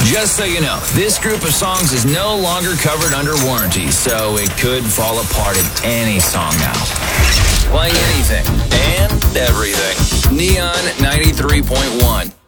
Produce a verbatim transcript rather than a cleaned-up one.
Just so you know, this group of songs is no longer covered under warranty, so it could fall apart at any song now. Playing anything and everything. Neon ninety-three point one.